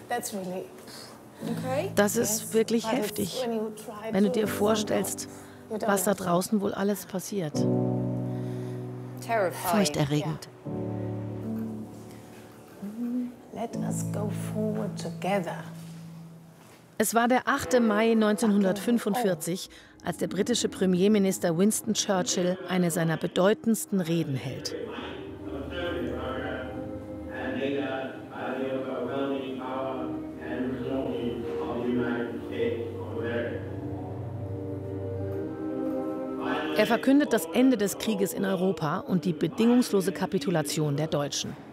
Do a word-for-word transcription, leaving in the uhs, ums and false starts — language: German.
Das ist wirklich heftig, wenn du dir vorstellst, was da draußen wohl alles passiert. Furchterregend. Es war der achte Mai neunzehnhundertfünfundvierzig, als der britische Premierminister Winston Churchill eine seiner bedeutendsten Reden hält. Er verkündet das Ende des Krieges in Europa und die bedingungslose Kapitulation der Deutschen.